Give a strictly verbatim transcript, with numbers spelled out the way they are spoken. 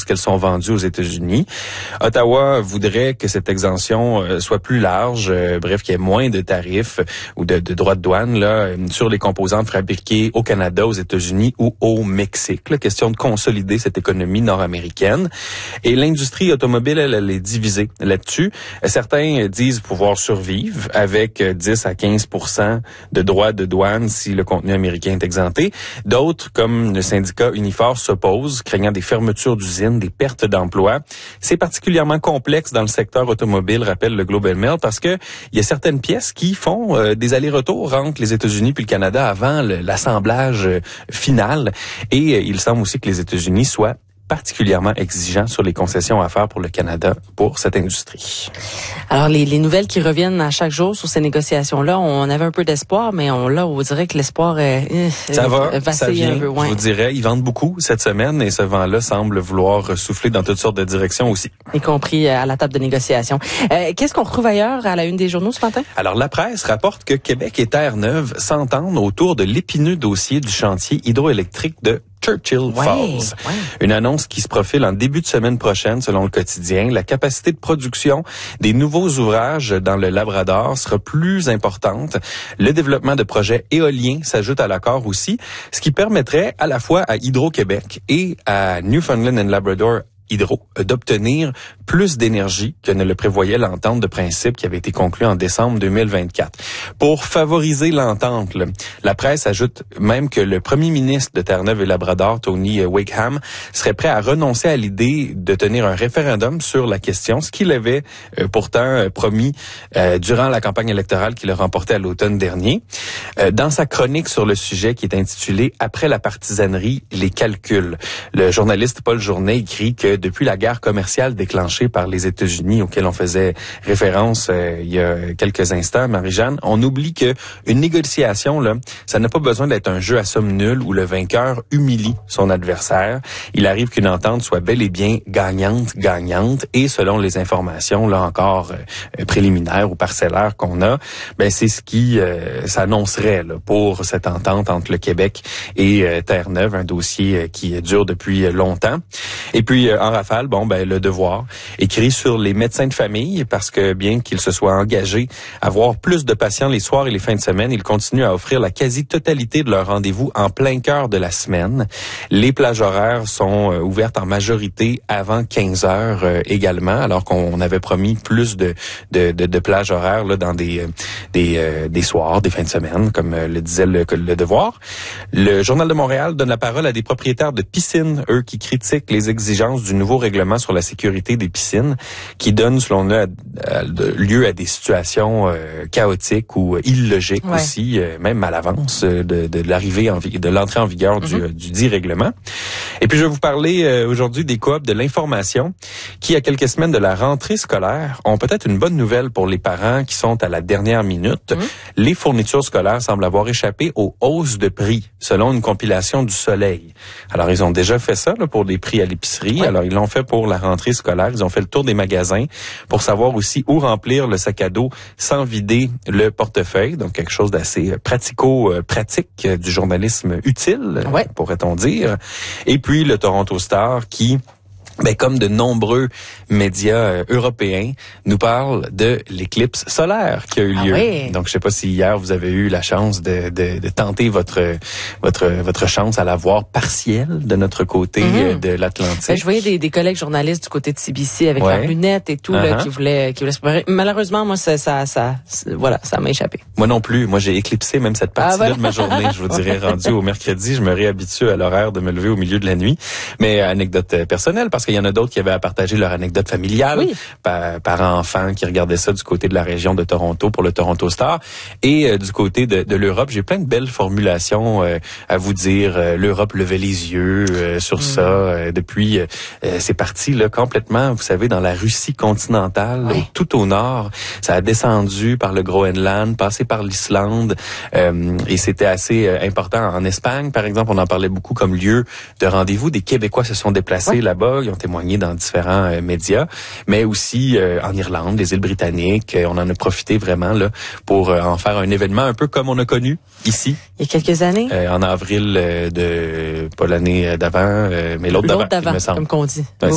lorsqu'elles sont vendues aux États-Unis. Ottawa voudrait que cette exemption euh, soit plus large, euh, bref, qu'il y ait moins de tarifs euh, ou de, de droits de douane là euh, sur les composantes fabriquées au Canada, aux États-Unis ou au Mexique. La question de consolider cette économie nord-américaine. Et l'industrie automobile, elle, elle est divisée là-dessus. Certains disent pouvoir survivre avec dix à quinze pour cent de droits de douane si le contenu américain est exempté. D'autres, comme le syndicat Unifor, s'opposent, craignant des fermetures d'usines, des pertes d'emplois. C'est particulièrement complexe dans le secteur automobile, rappelle le Globe and Mail, parce que il y a certaines pièces qui font euh, des allers-retours entre les États-Unis puis le Canada avant le, l'assemblage euh, final. Et euh, il semble aussi que les États-Unis soient particulièrement exigeants sur les concessions à faire pour le Canada pour cette industrie. Alors, les, les nouvelles qui reviennent à chaque jour sur ces négociations-là, on avait un peu d'espoir, mais on là, on dirait que l'espoir est ça va, ça vient, un peu, ouais. Je vous dirais, ils vendent beaucoup cette semaine et ce vent-là semble vouloir souffler dans toutes sortes de directions aussi. Y compris à la table de négociation. Euh, qu'est-ce qu'on retrouve ailleurs à la une des journaux ce matin? Alors, la presse rapporte que Québec et Terre-Neuve s'entendent autour de l'épineux dossier du chantier hydroélectrique de Churchill ouais, Falls. Ouais. Une annonce qui se profile en début de semaine prochaine, selon le quotidien. La capacité de production des nouveaux ouvrages dans le Labrador sera plus importante. Le développement de projets éoliens s'ajoute à l'accord aussi, ce qui permettrait à la fois à Hydro-Québec et à Newfoundland and Labrador Hydro d'obtenir plus d'énergie que ne le prévoyait l'entente de principe qui avait été conclue en décembre deux mille vingt-quatre. Pour favoriser l'entente, là, la presse ajoute même que le premier ministre de Terre-Neuve et Labrador, Tony Wakeham, serait prêt à renoncer à l'idée de tenir un référendum sur la question, ce qu'il avait euh, pourtant euh, promis euh, durant la campagne électorale qu'il a remportée à l'automne dernier. Euh, dans sa chronique sur le sujet qui est intitulée « Après la partisanerie, les calculs », le journaliste Paul Journet écrit que depuis la guerre commerciale déclenchée par les États-Unis, auquel on faisait référence euh, il y a quelques instants, Marie-Jeanne, on oublie que une négociation, là, ça n'a pas besoin d'être un jeu à somme nulle où le vainqueur humilie son adversaire. Il arrive qu'une entente soit bel et bien gagnante, gagnante, et selon les informations, là encore euh, préliminaires ou parcellaires qu'on a, ben c'est ce qui euh, s'annoncerait là, pour cette entente entre le Québec et euh, Terre-Neuve, un dossier euh, qui dure depuis longtemps. Et puis euh, en rafale, bon, ben le Devoir écrit sur les médecins de famille parce que bien qu'ils se soient engagés à voir plus de patients les soirs et les fins de semaine, ils continuent à offrir la quasi-totalité de leurs rendez-vous en plein cœur de la semaine. Les plages horaires sont euh, ouvertes en majorité avant quinze heures euh, également, alors qu'on avait promis plus de de, de, de plages horaires là dans des euh, des euh, des soirs, des fins de semaine, comme euh, le disait le, le Devoir. Le Journal de Montréal donne la parole à des propriétaires de piscines, eux qui critiquent les exigences du nouveau règlement sur la sécurité des piscines, qui donne, selon eux, à, à, lieu à des situations euh, chaotiques ou illogiques ouais. aussi, euh, même à l'avance euh, de, de l'arrivée, en, de l'entrée en vigueur mm-hmm. du, du dit règlement. Et puis, je vais vous parler euh, aujourd'hui des coops de l'information qui, à quelques semaines de la rentrée scolaire, ont peut-être une bonne nouvelle pour les parents qui sont à la dernière minute. Mm-hmm. Les fournitures scolaires semblent avoir échappé aux hausses de prix, selon une compilation du Soleil. Alors, ils ont déjà fait ça là, pour des prix à l'épicerie. Ouais. Alors, ils l'ont fait pour la rentrée scolaire. Ils ont fait le tour des magasins pour savoir aussi où remplir le sac à dos sans vider le portefeuille. Donc, quelque chose d'assez pratico-pratique du journalisme utile, ouais. pourrait-on dire. Et puis, le Toronto Star qui... Ben, comme de nombreux médias euh, européens, nous parlent de l'éclipse solaire qui a eu lieu. Ah oui. Donc, je sais pas si hier vous avez eu la chance de, de, de tenter votre votre votre chance à la voir partielle de notre côté mm-hmm. euh, de l'Atlantique. Ben, je voyais des, des collègues journalistes du côté de C B C avec ouais. leurs lunettes et tout uh-huh. là, qui voulaient qui voulaient se préparer. Malheureusement, moi, ça ça ça voilà, ça m'a échappé. Moi non plus. Moi, j'ai éclipsé même cette partie-là ah, voilà. de ma journée. Je vous dirais, rendu au mercredi, je me réhabitue à l'horaire de me lever au milieu de la nuit. Mais anecdote personnelle, parce qu'il y en a d'autres qui avaient à partager leur anecdote familiale oui. par, par enfants qui regardaient ça du côté de la région de Toronto pour le Toronto Star. Et euh, du côté de, de l'Europe, j'ai plein de belles formulations euh, à vous dire. Euh, L'Europe levait les yeux euh, sur mmh. ça. Euh, depuis, euh, c'est parti là complètement, vous savez, dans la Russie continentale, oui. tout au nord. Ça a descendu par le Groenland, passé par l'Islande. Euh, et c'était assez euh, important en Espagne, par exemple. On en parlait beaucoup comme lieu de rendez-vous. Des Québécois se sont déplacés oui. là-bas. Ils ont témoigné dans différents euh, médias, mais aussi euh, en Irlande, les îles britanniques. Euh, on en a profité vraiment là pour euh, en faire un événement un peu comme on a connu ici. Il y a quelques années. Euh, en avril euh, de pas l'année d'avant, euh, mais l'autre, l'autre d'avant, d'avant, il me semble. Comme qu'on dit. Ouais,